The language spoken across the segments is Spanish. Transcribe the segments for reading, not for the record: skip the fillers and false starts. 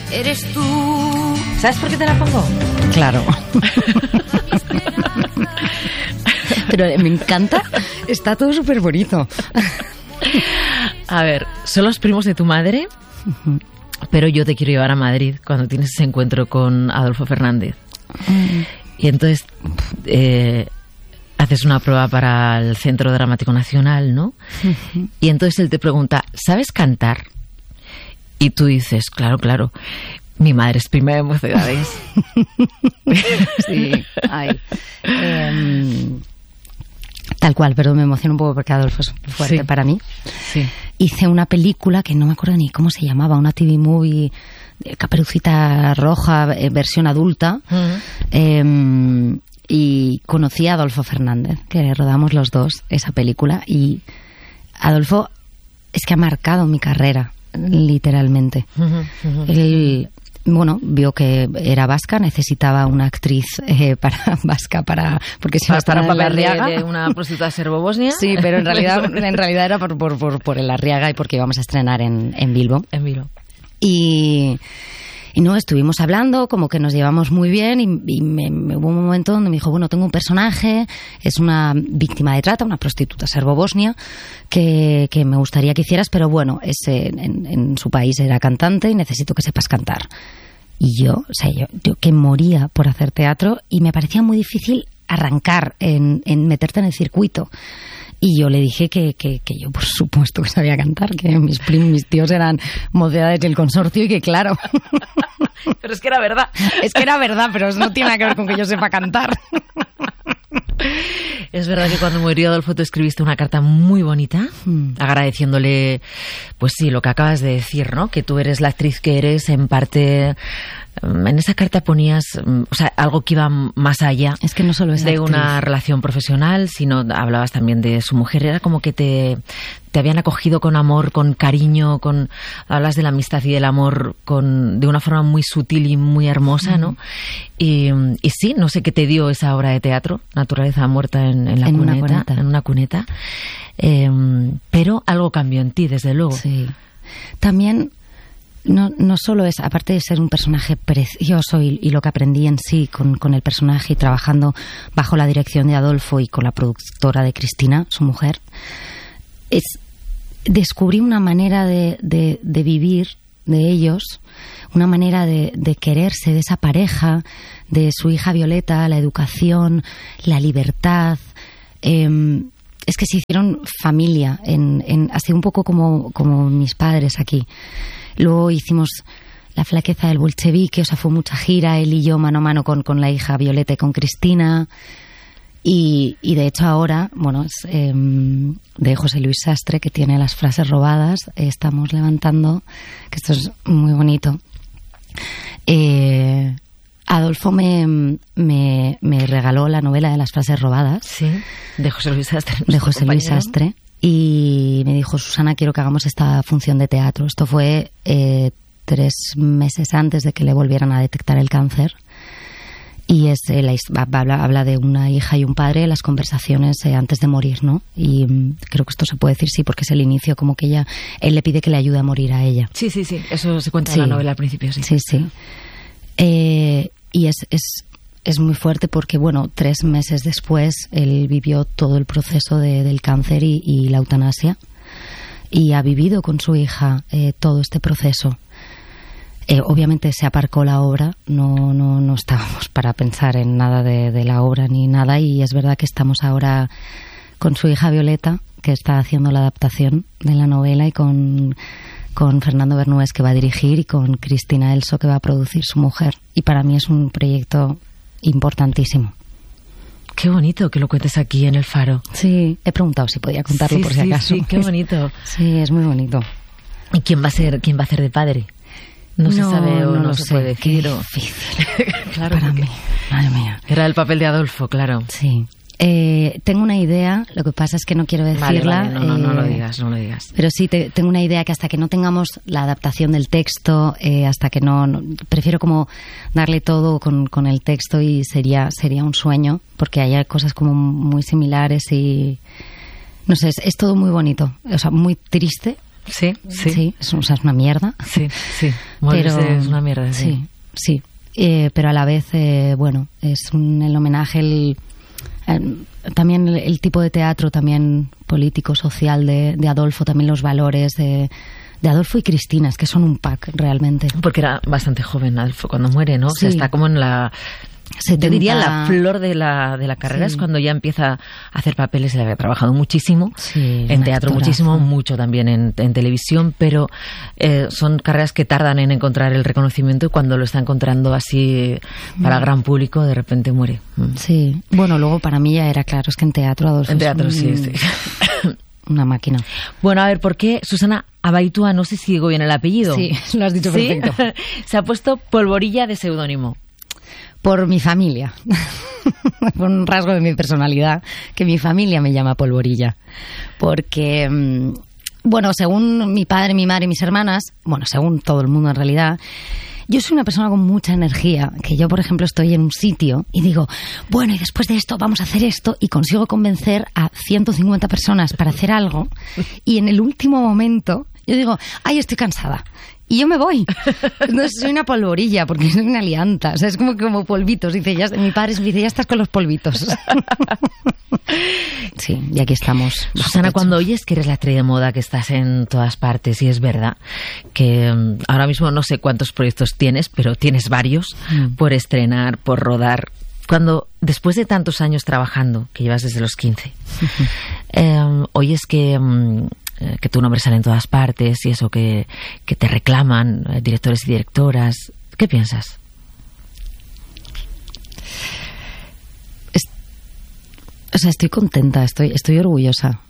eres tú. ¿Sabes por qué te la pongo? Claro. Pero me encanta, está todo súper bonito. A ver, son los primos de tu madre, pero yo te quiero llevar a Madrid cuando tienes ese encuentro con Adolfo Fernández. Y entonces haces una prueba para el Centro Dramático Nacional, ¿no? Y entonces él te pregunta, ¿sabes cantar? Y tú dices, claro, claro, mi madre es prima de Mocedades. Sí, ay. Tal cual, pero me emociona un poco porque Adolfo es muy fuerte para mí. Sí. Hice una película que no me acuerdo ni cómo se llamaba, una TV movie, Caperucita Roja, versión adulta. Y conocí a Adolfo Fernández, que rodamos los dos esa película. Y Adolfo es que ha marcado mi carrera, literalmente. Él, bueno, vio que era vasca, necesitaba una actriz vasca porque se iba a estar en la Arriaga. De una prostituta serbo-bosnia. Sí, pero en realidad era por el Arriaga y porque íbamos a estrenar en Bilbo. En Bilbo. Y no, estuvimos hablando, como que nos llevamos muy bien y hubo un momento donde me dijo, bueno, tengo un personaje, es una víctima de trata, una prostituta serbo-bosnia, que me gustaría que hicieras, pero bueno, en su país era cantante y necesito que sepas cantar. Y yo que moría por hacer teatro y me parecía muy difícil arrancar en meterte en el circuito. Y yo le dije que yo, por supuesto, que sabía cantar, que mis tíos eran Mocedades del Consorcio y que, claro. Pero es que era verdad. Es que era verdad, pero no tiene nada que ver con que yo sepa cantar. Es verdad que cuando murió Adolfo tú escribiste una carta muy bonita, agradeciéndole, pues sí, lo que acabas de decir, ¿no? Que tú eres la actriz que eres, en parte. En esa carta ponías, o sea, algo que iba más allá. Es que no solo es de actriz. Una relación profesional, sino hablabas también de su mujer. Era como que te habían acogido con amor, con cariño, hablas de la amistad y del amor de una forma muy sutil y muy hermosa, ¿no? Y sí, no sé qué te dio esa obra de teatro, Naturaleza muerta en una cuneta. Pero algo cambió en ti, desde luego. Sí. También no solo es, aparte de ser un personaje precioso y lo que aprendí en sí con el personaje y trabajando bajo la dirección de Adolfo y con la productora de Cristina, su mujer, descubrí una manera de vivir de ellos, una manera de quererse, de esa pareja, de su hija Violeta, la educación, la libertad. Es que se hicieron familia, así un poco como mis padres aquí. Luego hicimos La flaqueza del bolchevique, o sea, fue mucha gira, él y yo mano a mano con la hija Violeta y con Cristina. Y de hecho ahora, bueno, es de José Luis Sastre, que tiene Las frases robadas, estamos levantando, que esto es muy bonito. Adolfo me regaló la novela de Las frases robadas. Sí, de José Luis Sastre. De José Luis Sastre. Y me dijo, Susana, quiero que hagamos esta función de teatro. Esto fue 3 meses antes de que le volvieran a detectar el cáncer. Y habla de una hija y un padre, las conversaciones antes de morir, ¿no? Y creo que esto se puede decir sí, porque es el inicio, como que él le pide que le ayude a morir a ella. Sí, eso se cuenta en la novela al principio, sí. Sí. Y es muy fuerte porque, bueno, 3 meses después él vivió todo el proceso del cáncer y la eutanasia y ha vivido con su hija todo este proceso. Obviamente se aparcó la obra, no estábamos para pensar en nada de la obra ni nada, y es verdad que estamos ahora con su hija Violeta, que está haciendo la adaptación de la novela, y con Fernando Bernués, que va a dirigir, y con Cristina Elso, que va a producir, su mujer. Y para mí es un proyecto importantísimo. Qué bonito que lo cuentes aquí en El Faro. Sí, he preguntado si podía contarlo por si acaso. Sí, qué bonito. Sí, es muy bonito. ¿Y quién va a ser de padre? No se sabe o no se puede decir. Qué difícil. Claro, para mí. Madre mía. Era el papel de Adolfo, claro. Sí. Tengo una idea, lo que pasa es que no quiero decirla. Vale, no lo digas. Pero sí, tengo una idea que hasta que no tengamos la adaptación del texto, hasta que no prefiero como darle todo con el texto, y sería un sueño, porque hay cosas como muy similares y no sé, es todo muy bonito, o sea, muy triste, Sí. Es una mierda. Sí. Morirse es una mierda. Sí. Pero a la vez, bueno, es el homenaje, también el tipo de teatro también político, social de Adolfo, también los valores de Adolfo y Cristina, es que son un pack realmente. Porque era bastante joven Adolfo cuando muere, ¿no? Sí. O sea, está como en la... 70... Yo diría la flor de la carrera, sí. Es cuando ya empieza a hacer papeles. Él había trabajado muchísimo en teatro, muchísimo, mucho también en televisión, pero son carreras que tardan en encontrar el reconocimiento, y cuando lo está encontrando así para el gran público, de repente muere. Sí, bueno, luego para mí ya era claro, es que en teatro Adolfo sí. Una máquina. Bueno, a ver, ¿por qué Susana Abaitua, no sé si digo bien el apellido? Sí, lo has dicho perfecto. Se ha puesto Polvorilla de seudónimo? Por mi familia, por un rasgo de mi personalidad, que mi familia me llama Polvorilla. Porque, bueno, según mi padre, mi madre y mis hermanas, bueno, según todo el mundo en realidad, yo soy una persona con mucha energía, que yo, por ejemplo, estoy en un sitio y digo, bueno, y después de esto vamos a hacer esto, y consigo convencer a 150 personas para hacer algo, y en el último momento yo digo, ay, estoy cansada. Y yo me voy. Entonces soy una polvorilla, porque soy una lianta. O sea, es como polvitos. Dice, mi padre me dice, ya estás con los polvitos. Sí, y aquí estamos. Susana, cuando oyes que eres la estrella de moda, que estás en todas partes, y es verdad que ahora mismo no sé cuántos proyectos tienes, pero tienes varios por estrenar, por rodar. Cuando, después de tantos años trabajando, que llevas desde los 15, oyes que tu nombre sale en todas partes y eso, que te reclaman directores y directoras, ¿qué piensas? O sea, estoy contenta, estoy orgullosa.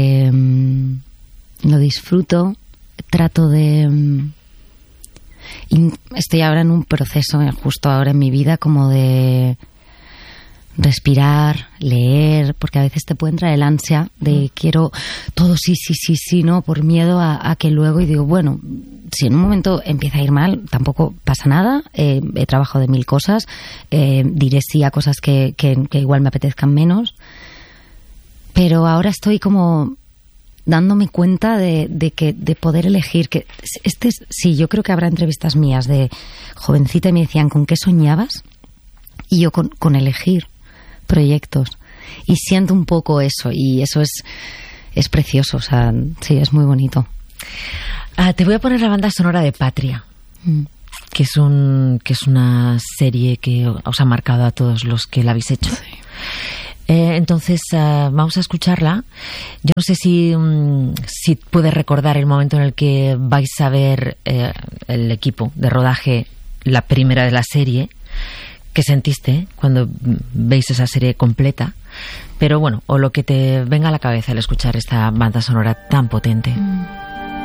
Lo disfruto, trato de... estoy ahora en un proceso, justo ahora en mi vida, como de respirar, leer, porque a veces te puede entrar el ansia de quiero todo sí, no, por miedo a que luego, y digo, bueno, si en un momento empieza a ir mal, tampoco pasa nada, he trabajado de 1000 cosas, diré sí a cosas que igual me apetezcan menos, pero ahora estoy como dándome cuenta de poder elegir, que sí, yo creo que habrá entrevistas mías de jovencita y me decían, ¿con qué soñabas? Y yo con elegir proyectos, y siento un poco eso, y eso es precioso, o sea, sí, es muy bonito. Te voy a poner la banda sonora de Patria, que es una serie que os ha marcado a todos los que la habéis hecho. Sí. Entonces vamos a escucharla. Yo no sé si puedes recordar el momento en el que vais a ver el equipo de rodaje, la primera de la serie. ¿Qué sentiste cuando veis esa serie completa? Pero bueno, o lo que te venga a la cabeza al escuchar esta banda sonora tan potente.